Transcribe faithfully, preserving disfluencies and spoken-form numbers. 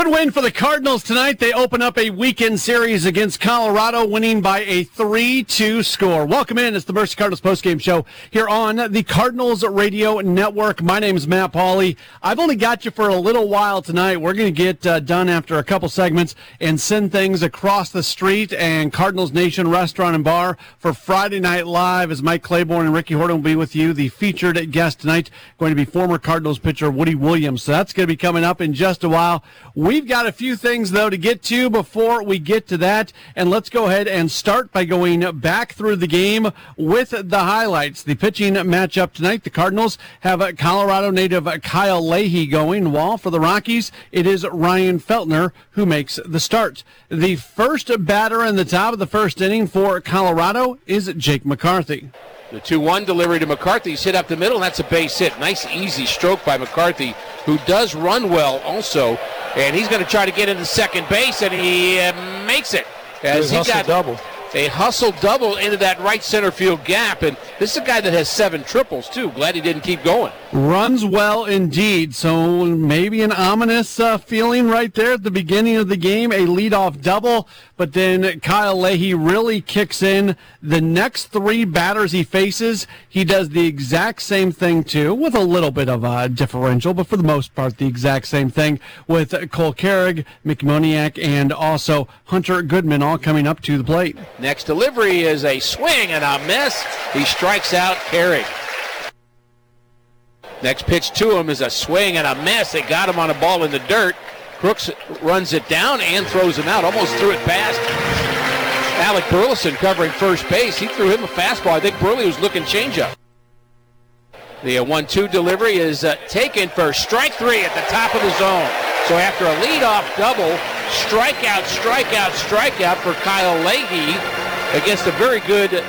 Good win for the Cardinals tonight. They open up a weekend series against Colorado, winning by a three two score. Welcome in. It's the Mercy Cardinals postgame show here on the Cardinals Radio Network. My name is Matt Pauley. I've only got you for a little while tonight. We're going to get uh, done after a couple segments and send things across the street and Cardinals Nation Restaurant and Bar for Friday Night Live, as Mike Claiborne and Ricky Horton will be with you. The featured guest tonight going to be former Cardinals pitcher Woody Williams. So that's going to be coming up in just a while. We've got a few things, though, to get to before we get to that, and let's go ahead and start by going back through the game with the highlights. The pitching matchup tonight, the Cardinals have Colorado native Kyle Leahy going, while for the Rockies, it is Ryan Feltner who makes the start. The first batter in the top of the first inning for Colorado is Jake McCarthy. The two one delivery to McCarthy. He's hit up the middle, and that's a base hit. Nice, easy stroke by McCarthy, who does run well also. And he's going to try to get into second base, and he uh, makes it. As he got double. a hustle double into that right center field gap. And this is a guy that has seven triples, too. Glad he didn't keep going. Runs well indeed, so maybe an ominous uh, feeling right there at the beginning of the game, a leadoff double, but then Kyle Leahy really kicks in. The next three batters he faces, he does the exact same thing too, with a little bit of a differential, but for the most part the exact same thing with Cole Carrig, Mickey Moniak, and also Hunter Goodman all coming up to the plate. Next delivery is a swing and a miss. He strikes out Carrig. Next pitch to him is a swing and a miss. They got him on a ball in the dirt. Crooks runs it down and throws him out. Almost threw it past Alec Burleson covering first base. He threw him a fastball. I think Burley was looking changeup. The one two delivery is uh, taken for strike three at the top of the zone. So after a leadoff double, strikeout, strikeout, strikeout for Kyle Leahy against a very good